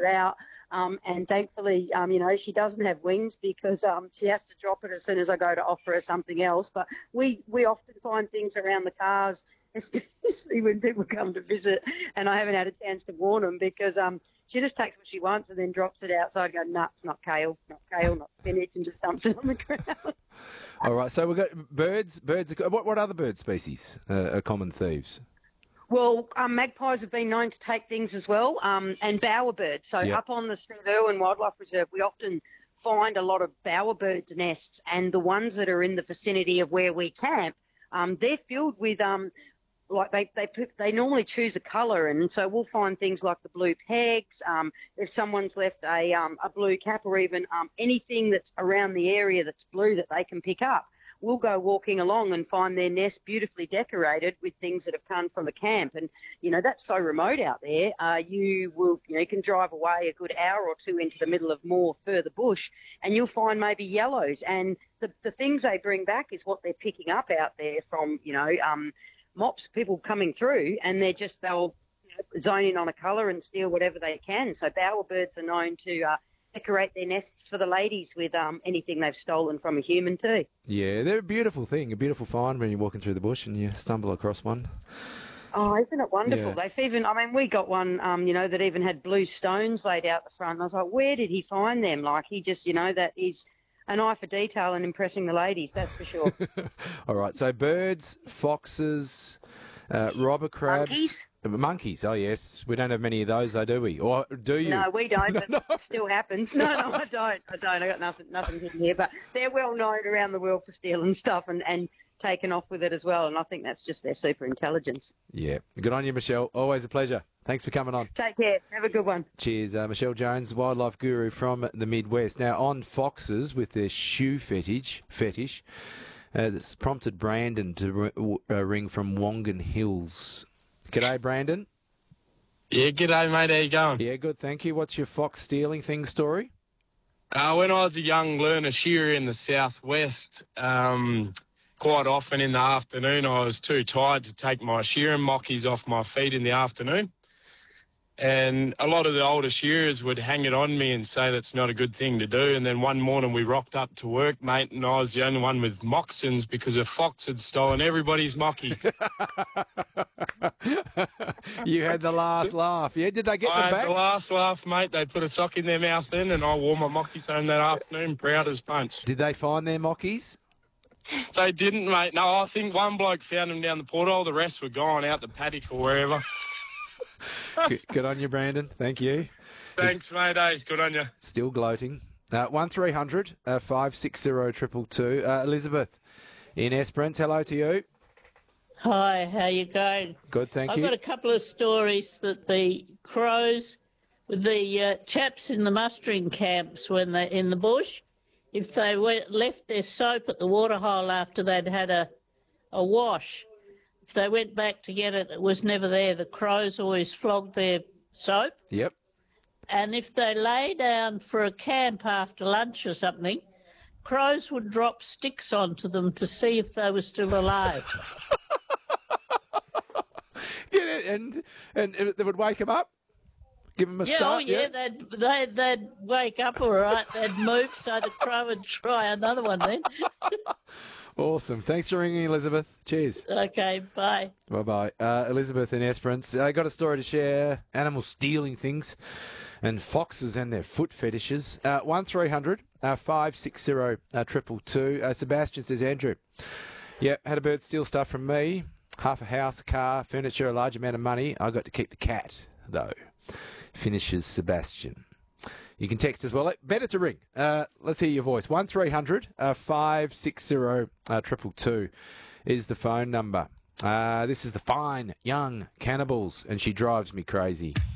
out. And thankfully, she doesn't have wings because she has to drop it as soon as I go to offer her something else. But we often find things around the cars, especially when people come to visit, and I haven't had a chance to warn them because she just takes what she wants and then drops it outside and go, nuts, not kale, not spinach, and just dumps it on the ground. All right, so we've got birds. What other bird species are common thieves? Well, magpies have been known to take things as well, and bowerbirds. So up on the Steve Irwin Wildlife Reserve, we often find a lot of bowerbirds' nests, and the ones that are in the vicinity of where we camp, they're filled with they normally choose a colour, and so we'll find things like the blue pegs. If someone's left a blue cap, or even anything that's around the area that's blue that they can pick up, we'll go walking along and find their nest beautifully decorated with things that have come from the camp. And, that's so remote out there. You can drive away a good hour or two into the middle of more further bush and you'll find maybe yellows. And the things they bring back is what they're picking up out there from, mops, people coming through, and they'll zone in on a colour and steal whatever they can. So bowerbirds are known to decorate their nests for the ladies with anything they've stolen from a human too. Yeah, they're a beautiful thing, a beautiful find when you're walking through the bush and you stumble across one. Oh, isn't it wonderful? Yeah. They've even, we got one, that even had blue stones laid out the front. And I was like, where did he find them? Like, he just, that is an eye for detail and impressing the ladies, that's for sure. All right, so birds, foxes, robber crabs. Monkeys, oh yes. We don't have many of those though, do we? Or do you? No, we don't, but it still happens. No, I don't. I got nothing hidden here, but they're well known around the world for stealing stuff and taken off with it as well, and I think that's just their super intelligence. Yeah. Good on you, Michelle. Always a pleasure. Thanks for coming on. Take care. Have a good one. Cheers. Michelle Jones, wildlife guru from the Midwest. Now, on foxes with their shoe fetish, that's prompted Brandon to ring from Wongan Hills. G'day, Brandon. Yeah, g'day, mate. How you going? Yeah, good, thank you. What's your fox stealing thing story? When I was a young learner shearer in the southwest, quite often in the afternoon I was too tired to take my shearing mockies off my feet in the afternoon. And a lot of the older shearers would hang it on me and say that's not a good thing to do. And then one morning we rocked up to work, mate, and I was the only one with moccasins because a fox had stolen everybody's mockies. You had the last laugh. Yeah, did they get them back? I had the last laugh, mate. They put a sock in their mouth then, and I wore my mockies home that afternoon, proud as punch. Did they find their mockies? They didn't, mate. No, I think one bloke found them down the porthole. The rest were gone out the paddock or wherever. Good on you, Brandon. Thank you. Thanks, mate. Hey, good on you. Still gloating. 1300 560 222. Elizabeth in Esperance. Hello to you. Hi, how you going? Good, thank you. I've got a couple of stories that the crows, the chaps in the mustering camps when they're in the bush, if they left their soap at the waterhole after they'd had a wash, if they went back to get it, it was never there. The crows always flogged their soap. Yep. And if they lay down for a camp after lunch or something, crows would drop sticks onto them to see if they were still alive. Yeah, and they would wake them up, give them a start. Yeah, they'd wake up all right. They'd move, so the crow would try another one then. Awesome. Thanks for ringing, Elizabeth. Cheers. Okay, bye. Bye-bye. Elizabeth in Esperance. I got a story to share. Animals stealing things and foxes and their foot fetishes. 1300 560 222. Sebastian says, Andrew, yeah, had a bird steal stuff from me. Half a house, a car, furniture, a large amount of money. I got to keep the cat, though. Finishes Sebastian. You can text as well. Better to ring. Let's hear your voice. 1300 560 222 is the phone number. This is the Fine Young Cannibals, and she drives me crazy.